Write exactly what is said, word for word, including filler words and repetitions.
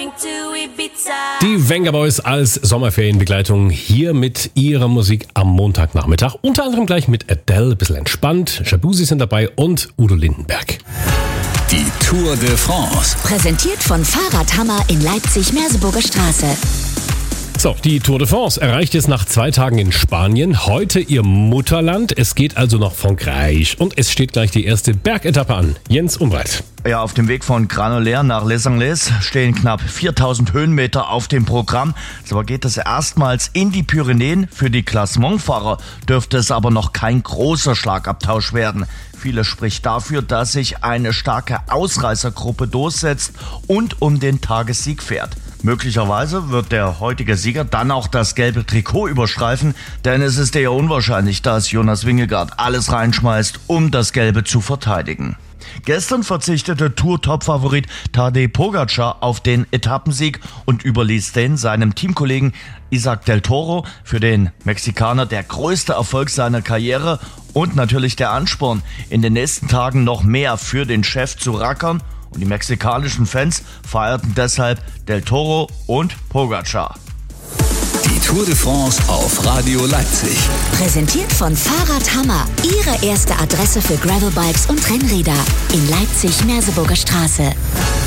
Die Venga Boys als Sommerferienbegleitung hier mit ihrer Musik am Montagnachmittag. Unter anderem gleich mit Adele, ein bisschen entspannt. Shabuzi sind dabei und Udo Lindenberg. Die Tour de France. Präsentiert von Fahrradhammer in Leipzig-Merseburger Straße. So, die Tour de France erreicht jetzt nach zwei Tagen in Spanien. Heute ihr Mutterland. Es geht also nach Frankreich. Und es steht gleich die erste Bergetappe an. Jens Umbreit. Ja, auf dem Weg von Granollers nach Les Anglais stehen knapp viertausend Höhenmeter auf dem Programm. So geht es erstmals in die Pyrenäen. Für die Klassementfahrer dürfte es aber noch kein großer Schlagabtausch werden. Vieles spricht dafür, dass sich eine starke Ausreißergruppe durchsetzt und um den Tagessieg fährt. Möglicherweise wird der heutige Sieger dann auch das gelbe Trikot überstreifen, denn es ist eher unwahrscheinlich, dass Jonas Vingegaard alles reinschmeißt, um das Gelbe zu verteidigen. Gestern verzichtete Tour-Top-Favorit Tadej Pogačar auf den Etappensieg und überließ den seinem Teamkollegen Isaac del Toro. Für den Mexikaner der größte Erfolg seiner Karriere und natürlich der Ansporn, in den nächsten Tagen noch mehr für den Chef zu rackern. Und die mexikanischen Fans feierten deshalb Del Toro und Pogačar. Die Tour de France auf Radio Leipzig. Präsentiert von Fahrradhammer. Ihre erste Adresse für Gravelbikes und Rennräder in Leipzig-Merseburger Straße.